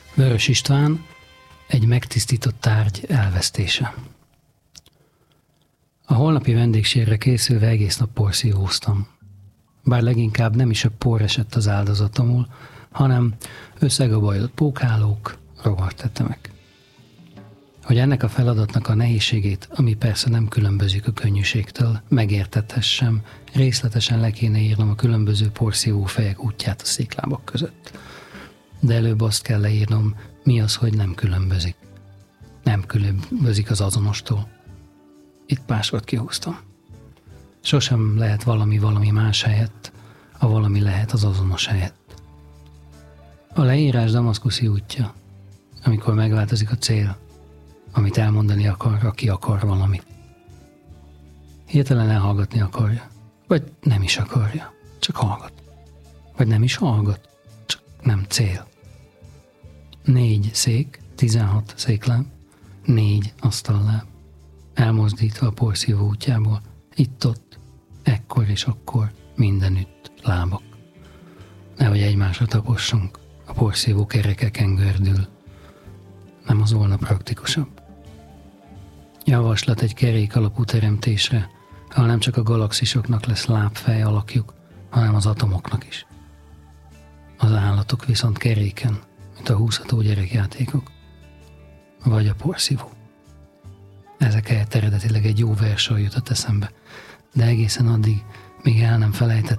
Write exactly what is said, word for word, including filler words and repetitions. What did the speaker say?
Vörös István, egy megtisztított tárgy elvesztése. A holnapi vendégségre készülve egész nap porszívóztam. Bár leginkább nem is a por esett az áldozatomul, hanem összegabajlott pókhálók, rovartetemek. Hogy ennek a feladatnak a nehézségét, ami persze nem különbözik a könnyűségtől, megértethessem, részletesen le kéne írnom a különböző porszívó fejek útját a széklábak között. De előbb azt kell leírnom, mi az, hogy nem különbözik. Nem különbözik az azonostól. Itt másokat kihúztam. Sosem lehet valami valami más helyett, a valami lehet az azonos helyett. A leírás damaszkuszi útja, amikor megváltozik a cél, amit elmondani akar, aki akar valamit. Hirtelen elhallgatni akarja, vagy nem is akarja, csak hallgat. Vagy nem is hallgat, csak nem cél. Négy szék, tizenhat székláb, négy asztalláb, elmozdítva a porszívó útjából, itt-ott, ekkor és akkor, mindenütt lábak. Nehogy egymásra tapossunk, a porszívó kerekeken gördül. Nem az volna praktikusabb? Javaslat egy kerék alapú teremtésre, ahol nem csak a galaxisoknak lesz lábfej alakjuk, hanem az atomoknak is. Az állatok viszont keréken, mint a húzható gyerekjátékok. Vagy a porszívó. Ezek helyett eredetileg egy jó versor jutott eszembe, de egészen addig, míg el nem felejtettem,